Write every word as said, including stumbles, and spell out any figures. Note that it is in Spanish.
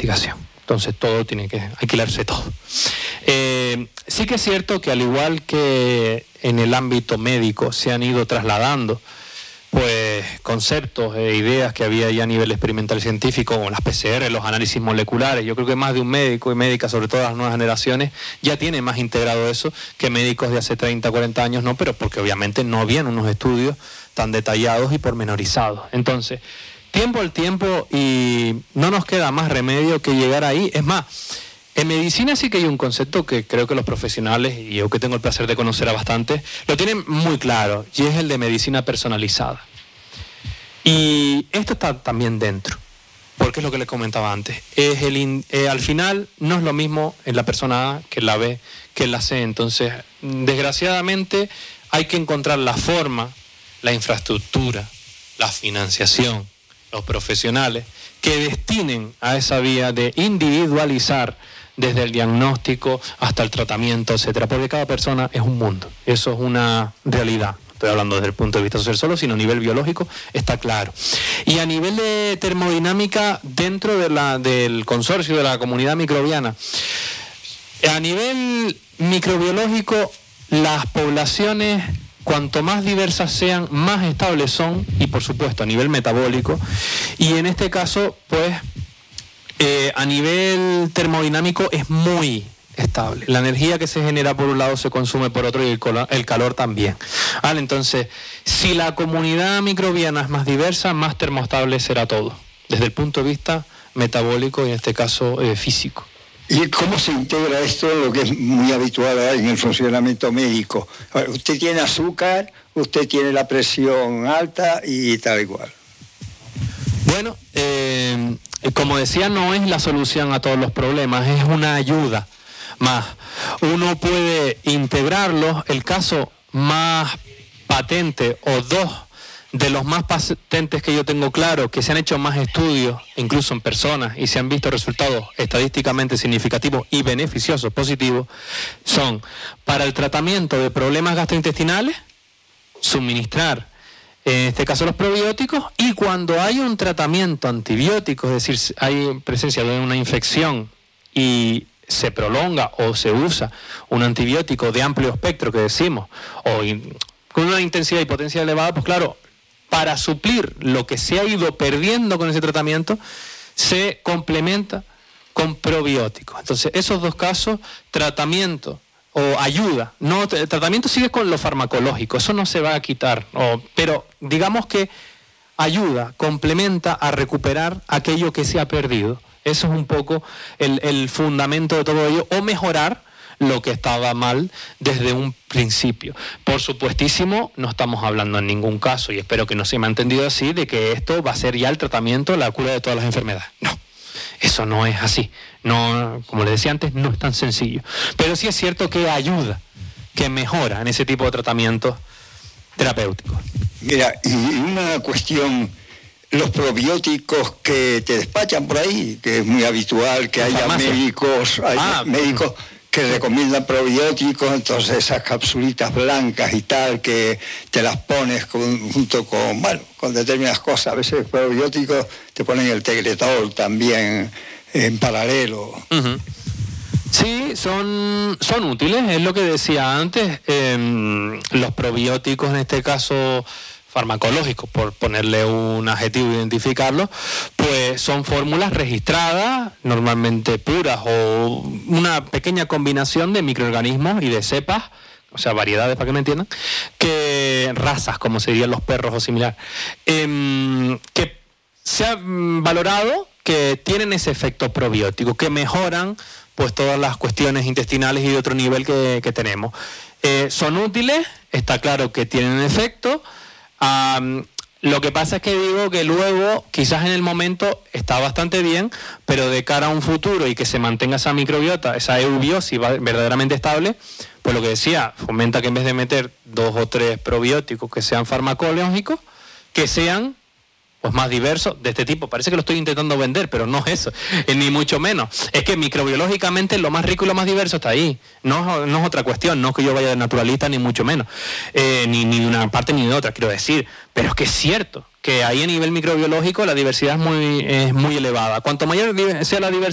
investigación. Entonces todo tiene que, hay que leerse todo. Eh, sí que es cierto que al igual que en el ámbito médico se han ido trasladando pues conceptos e ideas que había ya a nivel experimental científico, como las P C R, los análisis moleculares. Yo creo que más de un médico y médica, sobre todo las nuevas generaciones, ya tiene más integrado eso que médicos de hace treinta, cuarenta años, no, pero porque obviamente no habían unos estudios tan detallados y pormenorizados. Entonces, tiempo al tiempo, y no nos queda más remedio que llegar ahí. Es más, en medicina sí que hay un concepto que creo que los profesionales, y yo que tengo el placer de conocer a bastantes, lo tienen muy claro, y es el de medicina personalizada. Y esto está también dentro, porque es lo que les comentaba antes. Es el in, eh, al final no es lo mismo en la persona A que en la B, que en la C. Entonces, desgraciadamente, hay que encontrar la forma, la infraestructura, la financiación, los profesionales que destinen a esa vía de individualizar desde el diagnóstico hasta el tratamiento, etcétera, porque cada persona es un mundo, eso es una realidad. Estoy hablando desde el punto de vista social solo, sino a nivel biológico está claro. Y a nivel de termodinámica dentro de la, del consorcio de la comunidad microbiana, a nivel microbiológico, las poblaciones, cuanto más diversas sean, más estables son, y por supuesto a nivel metabólico, y en este caso, pues, eh, a nivel termodinámico es muy estable. La energía que se genera por un lado se consume por otro, y el, el calor también. ¿Vale? Entonces, si la comunidad microbiana es más diversa, más termoestable será todo, desde el punto de vista metabólico y en este caso eh, físico. ¿Y cómo se integra esto en lo que es muy habitual en el funcionamiento médico? Usted tiene azúcar, usted tiene la presión alta y tal y cual. Bueno, eh, como decía, no es la solución a todos los problemas, es una ayuda más. Uno puede integrarlos. El caso más patente, o dos de los más patentes que yo tengo claro, que se han hecho más estudios, incluso en personas, y se han visto resultados estadísticamente significativos y beneficiosos, positivos, son para el tratamiento de problemas gastrointestinales, suministrar, en este caso los probióticos, y cuando hay un tratamiento antibiótico, es decir, hay presencia de una infección y se prolonga o se usa un antibiótico de amplio espectro, que decimos, o in, con una intensidad y potencia elevada, pues claro, para suplir lo que se ha ido perdiendo con ese tratamiento, se complementa con probióticos. Entonces, esos dos casos, tratamiento o ayuda, no, tratamiento sigue con lo farmacológico, eso no se va a quitar, o, pero digamos que ayuda, complementa a recuperar aquello que se ha perdido. Eso es un poco el, el fundamento de todo ello, o mejorar lo que estaba mal desde un principio. Por supuestísimo, no estamos hablando en ningún caso, y espero que no se me ha entendido así, de que esto va a ser ya el tratamiento, la cura de todas las enfermedades. No, eso no es así. No, como les decía antes, no es tan sencillo. Pero sí es cierto que ayuda, que mejora en ese tipo de tratamientos terapéuticos. Mira, y una cuestión, los probióticos que te despachan por ahí, que es muy habitual que haya farmacia. médicos, hay ah, médicos que recomiendan probióticos, entonces esas capsulitas blancas y tal, que te las pones con, junto con, bueno, con determinadas cosas. A veces probióticos te ponen el tegretol también en paralelo. Uh-huh. Sí, son, son útiles, es lo que decía antes. Eh, los probióticos, en este caso farmacológicos, por ponerle un adjetivo e identificarlo, pues son fórmulas registradas, normalmente puras, o una pequeña combinación de microorganismos y de cepas, o sea, variedades, para que me entiendan, que razas, como serían los perros o similar, eh, que se ha valorado que tienen ese efecto probiótico, que mejoran pues todas las cuestiones intestinales y de otro nivel que, que tenemos. Eh, son útiles, está claro que tienen efecto. Um, lo que pasa es que digo que luego, quizás en el momento está bastante bien, pero de cara a un futuro y que se mantenga esa microbiota, esa eubiosis verdaderamente estable, pues lo que decía, fomenta que en vez de meter dos o tres probióticos que sean farmacológicos, que sean pues más diversos de este tipo. Parece que lo estoy intentando vender, pero no es eso, eh, ni mucho menos. Es que microbiológicamente lo más rico y lo más diverso está ahí. No, no es otra cuestión, no es que yo vaya de naturalista, ni mucho menos. Eh, ni, ni de una parte ni de otra, quiero decir. Pero es que es cierto que ahí a nivel microbiológico la diversidad es muy, es muy elevada. Cuanto mayor sea la diversidad,